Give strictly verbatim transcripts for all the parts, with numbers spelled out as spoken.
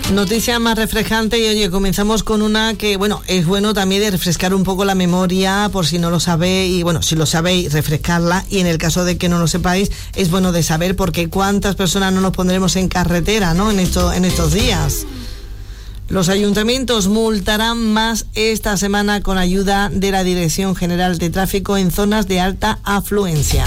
Noticia más refrescante y oye, comenzamos con una que, bueno, es bueno también de refrescar un poco la memoria por si no lo sabéis y bueno, si lo sabéis, refrescarla y en el caso de que no lo sepáis, es bueno de saber porque cuántas personas no nos pondremos en carretera, ¿no? En, esto, en estos días. Los ayuntamientos multarán más esta semana con ayuda de la Dirección General de Tráfico en zonas de alta afluencia.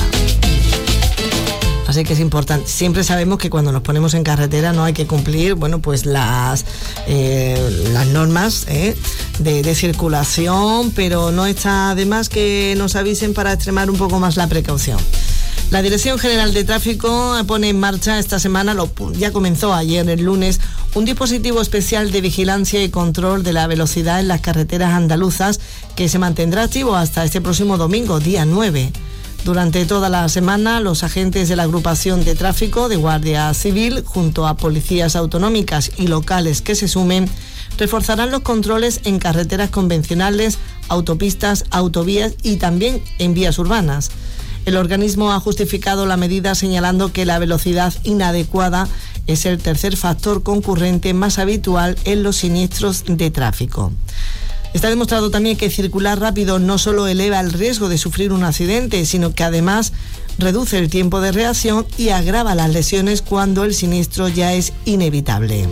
Así que es importante. Siempre sabemos que cuando nos ponemos en carretera no hay que cumplir, bueno, pues las eh, las normas eh, de, de circulación, pero no está de más que nos avisen para extremar un poco más la precaución. La Dirección General de Tráfico pone en marcha esta semana, lo, ya comenzó ayer el lunes, un dispositivo especial de vigilancia y control de la velocidad en las carreteras andaluzas que se mantendrá activo hasta este próximo domingo, día nueve. Durante toda la semana, los agentes de la agrupación de tráfico de Guardia Civil, junto a policías autonómicas y locales que se sumen, reforzarán los controles en carreteras convencionales, autopistas, autovías y también en vías urbanas. El organismo ha justificado la medida señalando que la velocidad inadecuada es el tercer factor concurrente más habitual en los siniestros de tráfico. Está demostrado también que circular rápido no solo eleva el riesgo de sufrir un accidente, sino que además reduce el tiempo de reacción y agrava las lesiones cuando el siniestro ya es inevitable.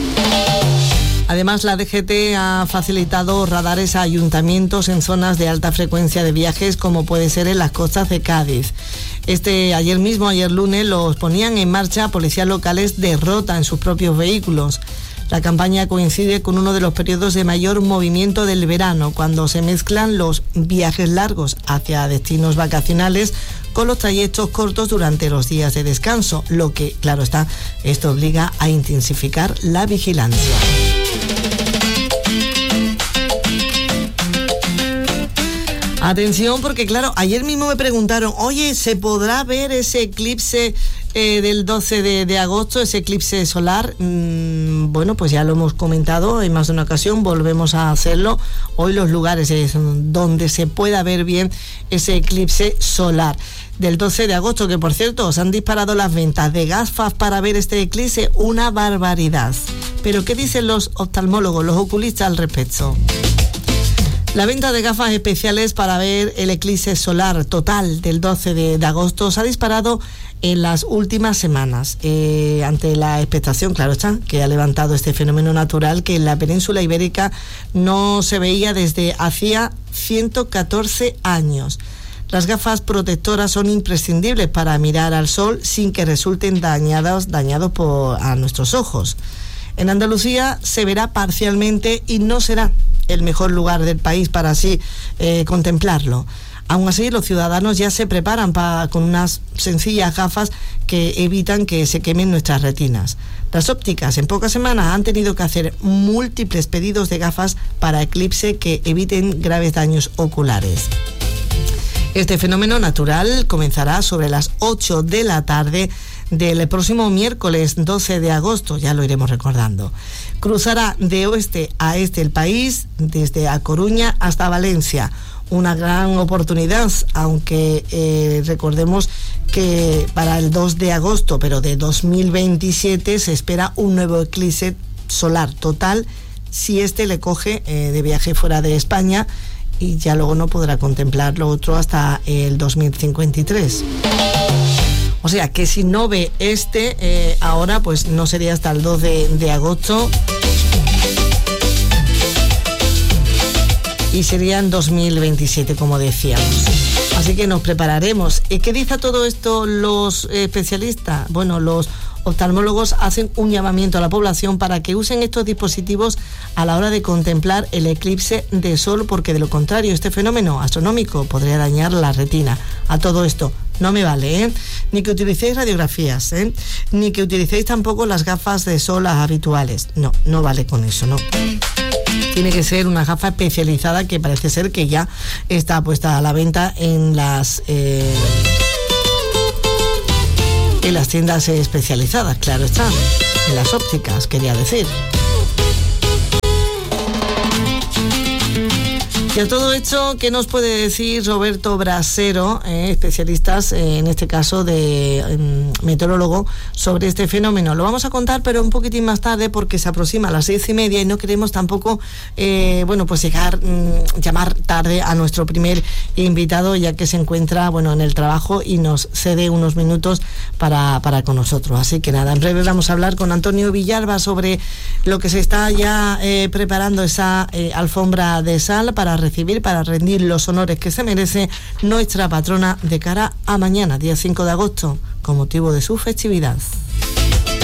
Además, la D G T ha facilitado radares a ayuntamientos en zonas de alta frecuencia de viajes, como puede ser en las costas de Cádiz. Este ayer mismo, ayer lunes, los ponían en marcha policías locales de Rota en sus propios vehículos. La campaña coincide con uno de los periodos de mayor movimiento del verano, cuando se mezclan los viajes largos hacia destinos vacacionales con los trayectos cortos durante los días de descanso, lo que, claro está, esto obliga a intensificar la vigilancia. Atención, porque claro, ayer mismo me preguntaron, oye, ¿se podrá ver ese eclipse eh, del doce de agosto, ese eclipse solar? Mm, bueno, pues ya lo hemos comentado en más de una ocasión, volvemos a hacerlo. Hoy los lugares es donde se pueda ver bien ese eclipse solar del doce de agosto, que por cierto, os han disparado las ventas de gafas para ver este eclipse, una barbaridad. Pero ¿qué dicen los oftalmólogos, los oculistas al respecto? La venta de gafas especiales para ver el eclipse solar total del doce de agosto se ha disparado en las últimas semanas, eh, ante la expectación, claro está, que ha levantado este fenómeno natural que en la península ibérica no se veía desde hacía ciento catorce años. Las gafas protectoras son imprescindibles para mirar al sol sin que resulten dañados, dañados por, a nuestros ojos. En Andalucía se verá parcialmente y no será el mejor lugar del país para así eh, contemplarlo. Aún así, los ciudadanos ya se preparan para, con unas sencillas gafas que evitan que se quemen nuestras retinas. Las ópticas en pocas semanas han tenido que hacer múltiples pedidos de gafas para eclipse que eviten graves daños oculares. Este fenómeno natural comenzará sobre las ocho de la tarde del próximo miércoles doce de agosto, ya lo iremos recordando. Cruzará de oeste a este el país, desde A Coruña hasta Valencia. Una gran oportunidad, aunque eh, recordemos que para el dos de agosto, pero de dos mil veintisiete, se espera un nuevo eclipse solar total si este le coge eh, de viaje fuera de España, y ya luego no podrá contemplar lo otro hasta el dos mil cincuenta y tres. O sea que si no ve este eh, ahora, pues no sería hasta el dos de agosto y sería en dos mil veintisiete, como decíamos. Así que nos prepararemos. ¿Y qué dice todo esto los especialistas? Bueno, los oftalmólogos hacen un llamamiento a la población para que usen estos dispositivos a la hora de contemplar el eclipse de sol, porque de lo contrario este fenómeno astronómico podría dañar la retina. A todo esto no me vale, ¿eh? Ni que utilicéis radiografías, ¿eh? Ni que utilicéis tampoco las gafas de sol habituales. No, no vale con eso, no. Tiene que ser una gafa especializada que parece ser que ya está puesta a la venta en las eh, en las tiendas especializadas, claro está, en las ópticas, quería decir. Y a todo esto, ¿qué nos puede decir Roberto Brasero, eh, especialistas eh, en este caso de eh, meteorólogo, sobre este fenómeno? Lo vamos a contar, pero un poquitín más tarde, porque se aproxima a las seis y media y no queremos tampoco, eh, bueno, pues llegar, mm, llamar tarde a nuestro primer invitado, ya que se encuentra, bueno, en el trabajo y nos cede unos minutos para, para con nosotros. Así que nada, en breve vamos a hablar con Antonio Villalba sobre lo que se está ya eh, preparando, esa eh, alfombra de sal para recibir, para rendir los honores que se merece nuestra patrona de cara a mañana, día cinco de agosto, con motivo de su festividad.